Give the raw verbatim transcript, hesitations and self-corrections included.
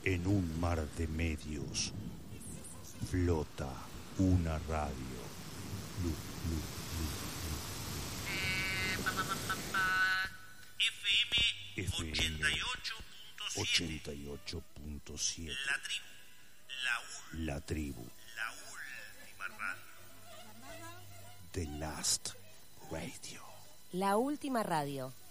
En un mar de medios flota una radio. Lu, lu, lu, lu. Eh, pa, pa, pa, pa, pa. F M ochenta y ocho punto siete. ochenta y ocho punto siete. La tribu. La ul. La tribu. La última radio. The Last Radio. La última radio.